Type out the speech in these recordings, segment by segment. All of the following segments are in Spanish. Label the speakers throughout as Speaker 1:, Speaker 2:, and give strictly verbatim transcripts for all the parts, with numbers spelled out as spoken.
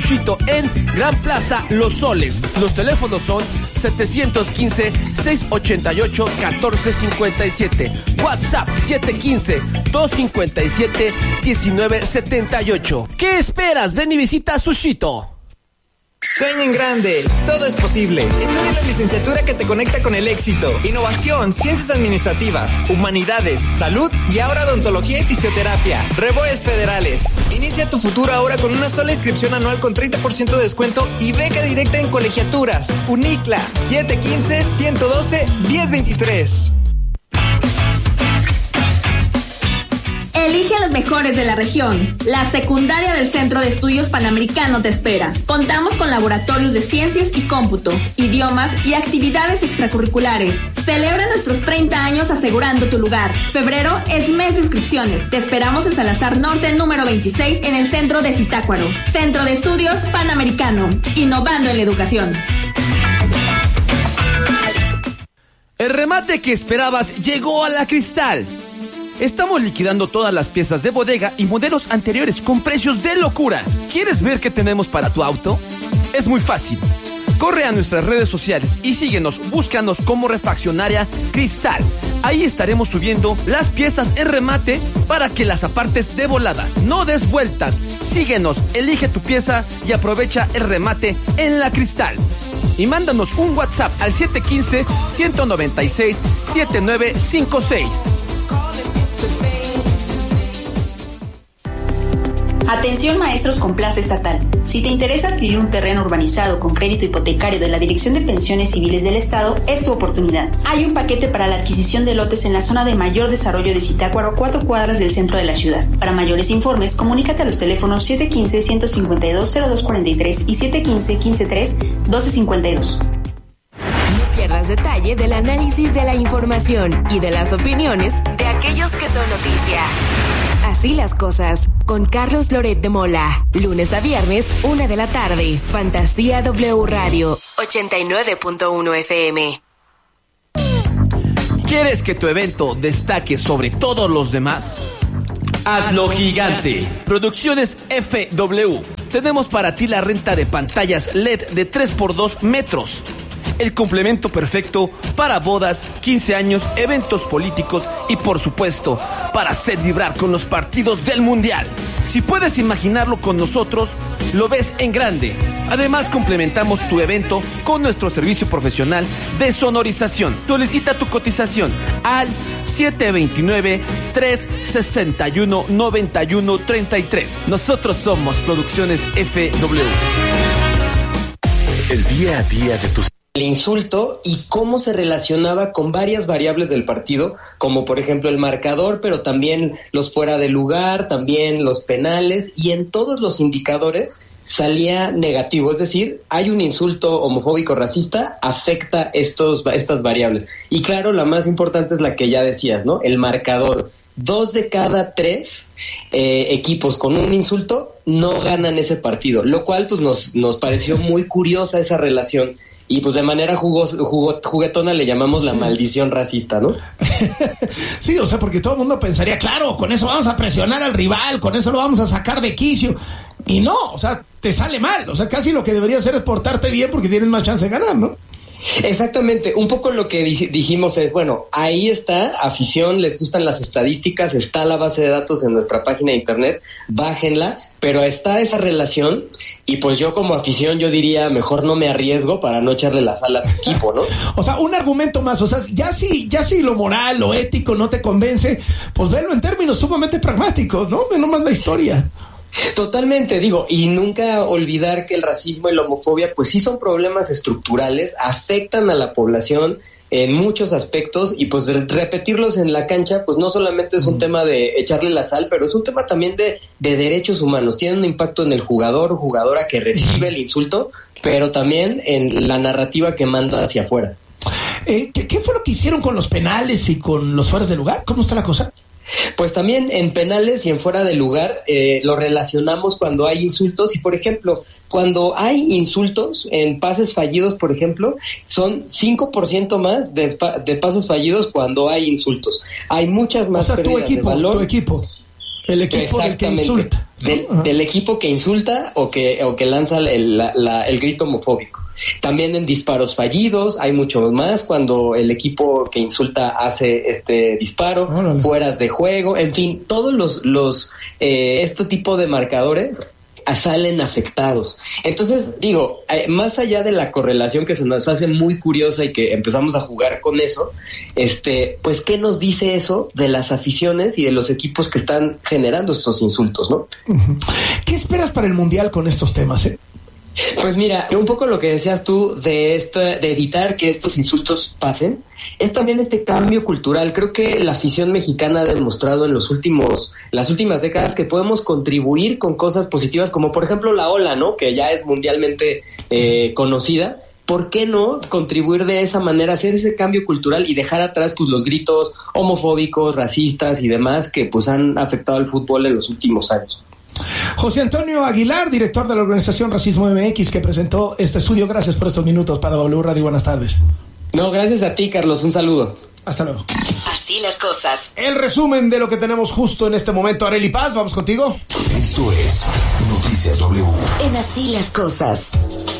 Speaker 1: Sushito en Gran Plaza Los Soles. Los teléfonos son setecientos quince, seiscientos ochenta y ocho, catorce cincuenta y siete. WhatsApp siete uno cinco, dos cinco siete, uno nueve siete ocho. ¿Qué esperas? Ven y visita Sushito.
Speaker 2: Sueña en grande, todo es posible. Estudia la licenciatura que te conecta con el éxito. Innovación, ciencias administrativas, humanidades, salud y ahora odontología y fisioterapia. Reboes Federales. Inicia tu futuro ahora con una sola inscripción anual con treinta por ciento de descuento y beca directa en colegiaturas. Unicla, siete uno cinco, uno uno dos, uno cero dos tres.
Speaker 3: Elige a los mejores de la región. La secundaria del Centro de Estudios Panamericano te espera. Contamos con laboratorios de ciencias y cómputo, idiomas y actividades extracurriculares. Celebra nuestros treinta años asegurando tu lugar. Febrero es mes de inscripciones. Te esperamos en Salazar Norte número veintiséis en el centro de Zitácuaro. Centro de Estudios Panamericano. Innovando en la educación.
Speaker 1: El remate que esperabas llegó a La Cristal. Estamos liquidando todas las piezas de bodega y modelos anteriores con precios de locura. ¿Quieres ver qué tenemos para tu auto? Es muy fácil. Corre a nuestras redes sociales y síguenos, búscanos como Refaccionaria Cristal. Ahí estaremos subiendo las piezas en remate para que las apartes de volada. No des vueltas, síguenos, elige tu pieza y aprovecha el remate en La Cristal. Y mándanos un WhatsApp al siete uno cinco, uno nueve seis, siete nueve cinco seis.
Speaker 4: Atención maestros con plaza estatal. Si te interesa adquirir un terreno urbanizado con crédito hipotecario de la Dirección de Pensiones Civiles del Estado, es tu oportunidad. Hay un paquete para la adquisición de lotes en la zona de mayor desarrollo de Zitácuaro, cuatro cuadras del centro de la ciudad. Para mayores informes, comunícate a los teléfonos siete uno cinco, uno cinco dos, cero dos cuatro tres y siete uno cinco, uno cinco tres, uno dos cinco dos.
Speaker 5: No pierdas detalle del análisis de la información y de las opiniones de aquellos que son noticia. Así las cosas, con Carlos Loret de Mola. Lunes a viernes, una de la tarde. Fantasía W Radio, ochenta y nueve punto uno F M.
Speaker 1: ¿Quieres que tu evento destaque sobre todos los demás? Hazlo gigante. Producciones F W. Tenemos para ti la renta de pantallas L E D de tres por dos metros. El complemento perfecto para bodas, quince años, eventos políticos y, por supuesto, para hacer vibrar con los partidos del Mundial. Si puedes imaginarlo con nosotros, lo ves en grande. Además, complementamos tu evento con nuestro servicio profesional de sonorización. Solicita tu cotización al siete dos nueve, tres seis uno, nueve uno tres tres. Nosotros somos Producciones F W.
Speaker 6: El día a día de tus...
Speaker 7: El insulto y cómo se relacionaba con varias variables del partido, como por ejemplo el marcador, pero también los fuera de lugar, también los penales, y en todos los indicadores salía negativo. Es decir, hay un insulto homofóbico racista, afecta estos, estas variables. Y claro, la más importante es la que ya decías, ¿no? El marcador. Dos de cada tres eh, equipos con un insulto no ganan ese partido, lo cual pues nos, nos pareció muy curiosa esa relación. Y pues de manera jugos, jugo, juguetona le llamamos la maldición racista, ¿no?
Speaker 8: Sí, o sea, porque todo el mundo pensaría, claro, con eso vamos a presionar al rival, con eso lo vamos a sacar de quicio. Y no, o sea, te sale mal. O sea, casi lo que deberías hacer es portarte bien porque tienes más chance de ganar, ¿no?
Speaker 7: Exactamente, un poco lo que dijimos es, bueno, ahí está, afición, les gustan las estadísticas, está la base de datos en nuestra página de internet, bájenla, pero está esa relación y pues yo como afición yo diría, mejor no me arriesgo para no echarle la sal a tu equipo, ¿no?
Speaker 8: O sea, un argumento más, o sea, ya si, ya si lo moral, lo ético no te convence, pues velo en términos sumamente pragmáticos, ¿no? Ve nomás la historia.
Speaker 7: Totalmente, digo, y nunca olvidar que el racismo y la homofobia pues sí son problemas estructurales, afectan a la población en muchos aspectos y pues repetirlos en la cancha pues no solamente es un tema de echarle la sal, pero es un tema también de, de derechos humanos, tiene un impacto en el jugador o jugadora que recibe el insulto, pero también en la narrativa que manda hacia afuera.
Speaker 8: Eh, ¿qué, ¿Qué fue lo que hicieron con los penales y con los fueras de lugar? ¿Cómo está la cosa?
Speaker 7: Pues también en penales y en fuera de lugar eh, lo relacionamos cuando hay insultos y, por ejemplo, cuando hay insultos en pases fallidos, por ejemplo, son cinco por ciento más de, pa- de pases fallidos cuando hay insultos. Hay muchas más
Speaker 8: o sea,
Speaker 7: pérdidas
Speaker 8: tu equipo,
Speaker 7: de valor.
Speaker 8: tu equipo. El equipo del que insulta.
Speaker 7: Del, del equipo que insulta o que, o que lanza el, la, la, el grito homofóbico. También en disparos fallidos hay mucho más cuando el equipo que insulta hace este disparo, oh, fueras de juego, en fin, todos los, los eh, este tipo de marcadores salen afectados. Entonces, digo, eh, más allá de la correlación que se nos hace muy curiosa y que empezamos a jugar con eso, este, pues, ¿qué nos dice eso de las aficiones y de los equipos que están generando estos insultos, no?
Speaker 8: ¿Qué esperas para el Mundial con estos temas, eh?
Speaker 7: Pues mira, un poco lo que decías tú de esto, de evitar que estos insultos pasen, es también este cambio cultural. Creo que la afición mexicana ha demostrado en los últimos, las últimas décadas que podemos contribuir con cosas positivas, como por ejemplo la ola, ¿no? Que ya es mundialmente eh, conocida. ¿Por qué no contribuir de esa manera, hacer ese cambio cultural y dejar atrás pues los gritos homofóbicos, racistas y demás que pues han afectado al fútbol en los últimos años?
Speaker 8: José Antonio Aguilar, director de la organización Racismo M X, que presentó este estudio. Gracias por estos minutos para W Radio. Buenas tardes.
Speaker 7: No, gracias a ti, Carlos. Un saludo.
Speaker 8: Hasta luego.
Speaker 5: Así las cosas.
Speaker 6: El resumen de lo que tenemos justo en este momento. Arely Paz, vamos contigo.
Speaker 9: Esto es Noticias W.
Speaker 5: En Así las cosas.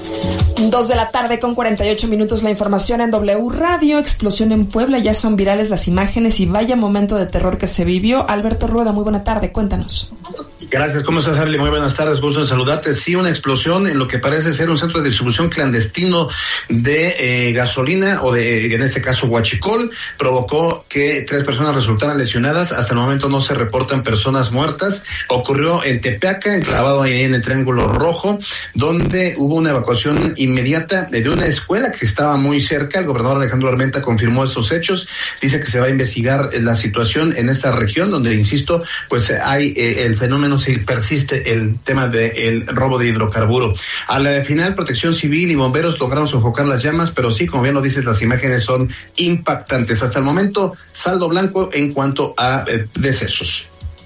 Speaker 10: Dos de la tarde con cuarenta y ocho minutos, la información en W Radio. Explosión en Puebla, ya son virales las imágenes y vaya momento de terror que se vivió. Alberto Rueda, muy buena tarde, cuéntanos.
Speaker 11: Gracias, ¿cómo estás, Arely? Muy buenas tardes, gusto en saludarte. Sí, una explosión en lo que parece ser un centro de distribución clandestino de eh, gasolina, o de, en este caso, huachicol, provocó que tres personas resultaran lesionadas. Hasta el momento no se reportan personas muertas. Ocurrió en Tepeaca, enclavado ahí en el Triángulo Rojo, donde hubo una evacuación inmediata de una escuela que estaba muy cerca. El gobernador Alejandro Armenta confirmó estos hechos. Dice que se va a investigar la situación en esta región, donde, insisto, pues hay eh, el fenómeno, si persiste el tema del robo de hidrocarburo. A la final, Protección Civil y bomberos lograron sofocar las llamas, pero sí, como bien lo dices, las imágenes son impactantes. Hasta el momento, saldo blanco en cuanto a eh, decesos.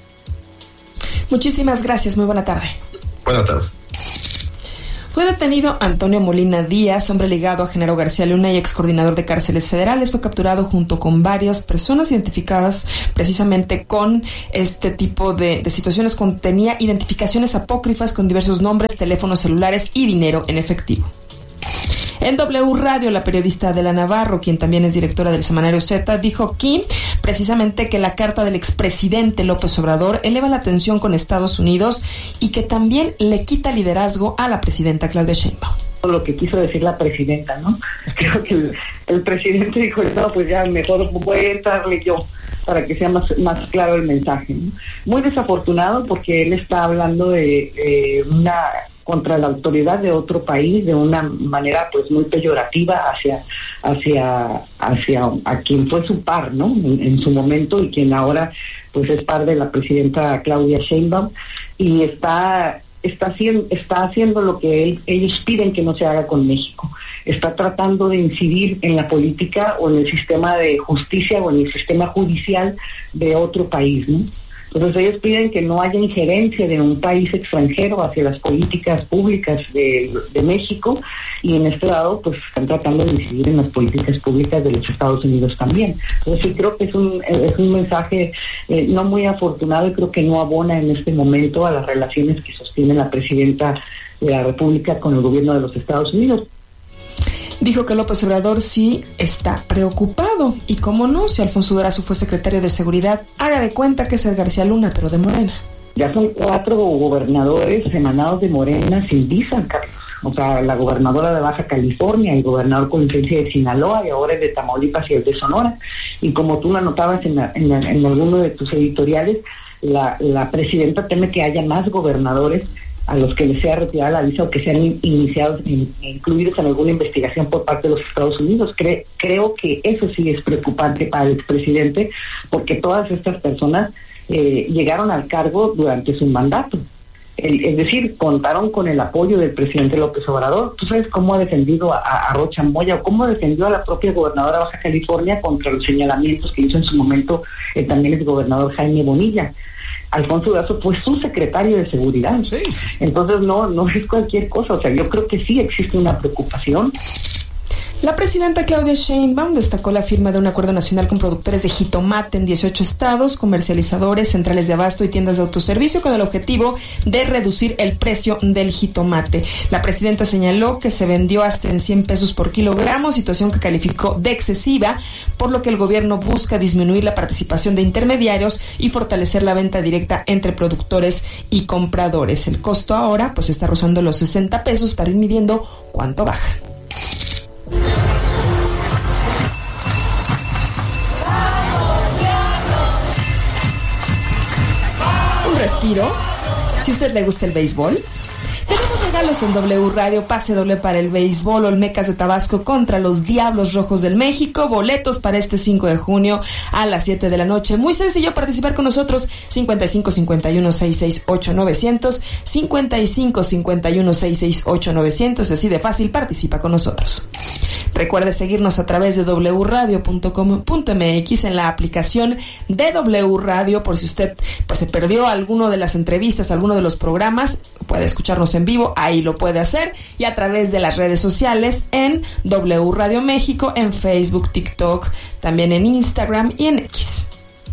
Speaker 10: Muchísimas gracias, muy buena tarde.
Speaker 11: Buenas tardes.
Speaker 10: Fue detenido Antonio Molina Díaz, hombre ligado a Genaro García Luna y ex coordinador de cárceles federales. Fue capturado junto con varias personas identificadas precisamente con este tipo de, de situaciones. Contenía identificaciones apócrifas con diversos nombres, teléfonos celulares y dinero en efectivo. En W Radio, la periodista Adela Navarro, quien también es directora del semanario Z, dijo aquí precisamente que la carta del expresidente López Obrador eleva la tensión con Estados Unidos y que también le quita liderazgo a la presidenta Claudia Sheinbaum.
Speaker 12: Lo que quiso decir la presidenta, ¿no? Creo que el, el presidente dijo, no, pues ya mejor voy a entrarle yo para que sea más, más claro el mensaje, ¿no? Muy desafortunado porque él está hablando de eh, una... contra la autoridad de otro país de una manera pues muy peyorativa hacia hacia hacia a quien fue su par, ¿no? En, en su momento, y quien ahora pues es par de la presidenta Claudia Sheinbaum, y está está haciendo está haciendo lo que él, ellos piden que no se haga con México. Está tratando de incidir en la política o en el sistema de justicia o en el sistema judicial de otro país, ¿no? Entonces ellos piden que no haya injerencia de un país extranjero hacia las políticas públicas de, de México, y en este lado pues están tratando de incidir en las políticas públicas de los Estados Unidos también. Entonces sí creo que es un es un mensaje eh, no muy afortunado, y creo que no abona en este momento a las relaciones que sostiene la presidenta de la República con el gobierno de los Estados Unidos.
Speaker 10: Dijo que López Obrador sí está preocupado, y cómo no, si Alfonso Durazo fue secretario de Seguridad, haga de cuenta que es el García Luna, pero de Morena.
Speaker 12: Ya son cuatro gobernadores emanados de Morena sin visa, Carlos. O sea, la gobernadora de Baja California, el gobernador con licencia de Sinaloa, y ahora el de Tamaulipas y el de Sonora. Y como tú lo anotabas en, la, en, la, en alguno de tus editoriales, la, la presidenta teme que haya más gobernadores a los que les sea retirada la visa o que sean iniciados, in, incluidos en alguna investigación por parte de los Estados Unidos. Cre, creo que eso sí es preocupante para el expresidente, porque todas estas personas eh, llegaron al cargo durante su mandato. El, es decir, contaron con el apoyo del presidente López Obrador. Tú sabes cómo ha defendido a, a Rocha Moya, o cómo defendió a la propia gobernadora de Baja California contra los señalamientos que hizo en su momento eh, también el gobernador Jaime Bonilla. Alfonso Durazo fue su secretario de Seguridad. Sí, sí. Entonces no, no es cualquier cosa. O sea, yo creo que sí existe una preocupación.
Speaker 10: La presidenta Claudia Sheinbaum destacó la firma de un acuerdo nacional con productores de jitomate en dieciocho estados, comercializadores, centrales de abasto y tiendas de autoservicio con el objetivo de reducir el precio del jitomate. La presidenta señaló que se vendió hasta en cien pesos por kilogramo, situación que calificó de excesiva, por lo que el gobierno busca disminuir la participación de intermediarios y fortalecer la venta directa entre productores y compradores. El costo ahora pues está rozando los sesenta pesos para ir midiendo cuánto baja. Respiro. Si a usted le gusta el béisbol, tenemos regalos en W Radio, pase doble para el béisbol, Olmecas de Tabasco contra los Diablos Rojos del México, boletos para este cinco de junio a las siete de la noche. Muy sencillo participar con nosotros, cincuenta y cinco cincuenta y uno sesenta y seis ocho novecientos, cincuenta y cinco cincuenta y uno sesenta y seis ocho novecientos, así de fácil, participa con nosotros. Recuerde seguirnos a través de doble u radio punto com punto m x en la aplicación de W Radio, por si usted pues se perdió alguno de las entrevistas, alguno de los programas, puede escucharnos en vivo, ahí lo puede hacer, y a través de las redes sociales en W Radio México, en Facebook, TikTok, también en Instagram y en X.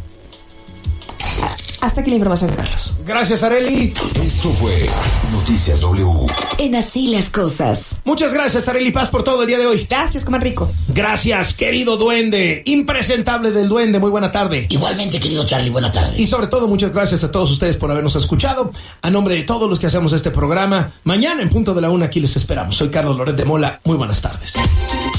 Speaker 10: Hasta aquí la información, Carlos.
Speaker 6: Gracias, Arely.
Speaker 9: Esto fue Noticias W.
Speaker 5: En Así las Cosas.
Speaker 6: Muchas gracias, Arely Paz, por todo el día de hoy.
Speaker 10: Gracias, coman rico.
Speaker 6: Gracias, querido duende. Impresentable del duende. Muy buena tarde.
Speaker 13: Igualmente, querido Charlie, buena tarde.
Speaker 6: Y sobre todo, muchas gracias a todos ustedes por habernos escuchado. A nombre de todos los que hacemos este programa, mañana en punto de la una aquí les esperamos. Soy Carlos Loret de Mola. Muy buenas tardes.